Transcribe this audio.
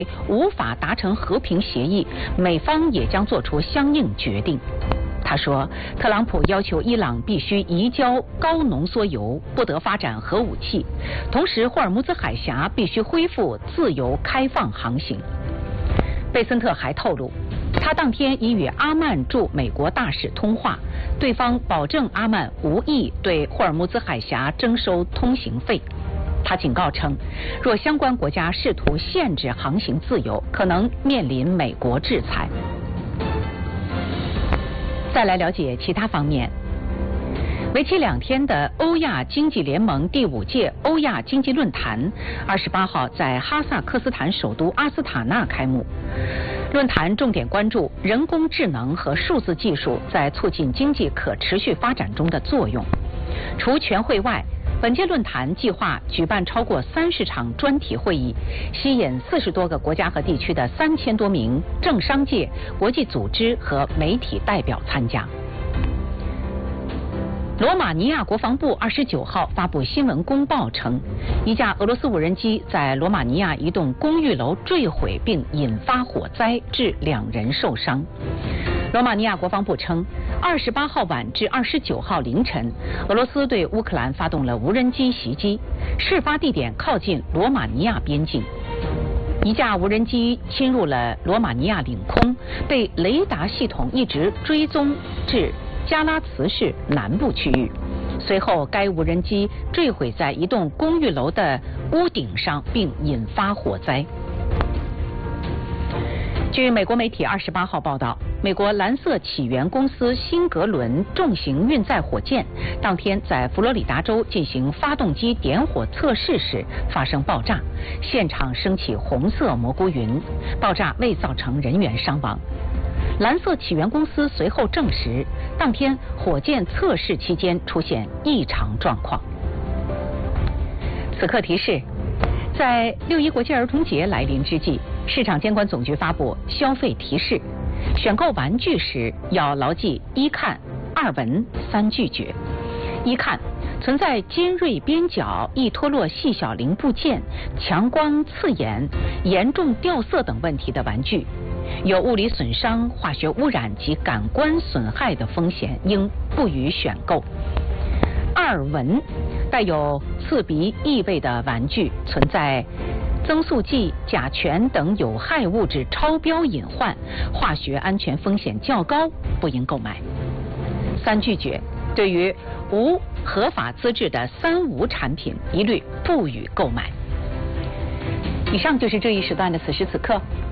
无法达成和平协议，美方也将做出相应决定。他说，特朗普要求伊朗必须移交高浓缩铀，不得发展核武器，同时霍尔木兹海峡必须恢复自由开放航行。贝森特还透露，他当天已与阿曼驻美国大使通话，对方保证阿曼无意对霍尔木兹海峡征收通行费。他警告称，若相关国家试图限制航行自由，可能面临美国制裁。再来了解其他方面。为期2天的欧亚经济联盟第5届欧亚经济论坛28号在哈萨克斯坦首都阿斯塔纳开幕。论坛重点关注人工智能和数字技术在促进经济可持续发展中的作用。除全会外，本届论坛计划举办超过30场专题会议，吸引40多个国家和地区的3000多名政商界、国际组织和媒体代表参加。罗马尼亚国防部29号发布新闻公报称，一架俄罗斯无人机在罗马尼亚一栋公寓楼坠毁并引发火灾，致2人受伤。罗马尼亚国防部称，28号晚至29号凌晨，俄罗斯对乌克兰发动了无人机袭击，事发地点靠近罗马尼亚边境。一架无人机侵入了罗马尼亚领空，被雷达系统一直追踪至加拉茨市南部区域。随后，该无人机坠毁在一栋公寓楼的屋顶上，并引发火灾。据美国媒体28号报道，美国蓝色起源公司辛格伦重型运载火箭当天在佛罗里达州进行发动机点火测试时发生爆炸，现场升起红色蘑菇云，爆炸未造成人员伤亡。蓝色起源公司随后证实，当天火箭测试期间出现异常状况。此刻提示，在6·1国际儿童节来临之际，市场监管总局发布消费提示，选购玩具时要牢记1看、2闻、3拒绝。1看，存在尖锐边角、易脱落细小零部件、强光刺眼、严重掉色等问题的玩具，有物理损伤、化学污染及感官损害的风险，应不予选购。2闻，带有刺鼻异味的玩具，存在增速剂、甲醛等有害物质超标隐患，化学安全风险较高，不应购买。3拒绝，对于无合法资质的3无产品，一律不予购买。以上就是这一时段的此时此刻。